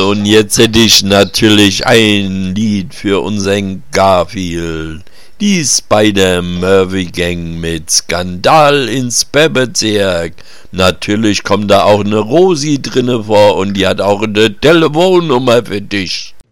und jetzt hätte ich natürlich ein Lied für unseren Garfield. Die Spider-Murphy-Gang mit Skandal ins Bezirk. Natürlich kommt da auch eine Rosi drinne vor und die hat auch eine Telefonnummer für dich.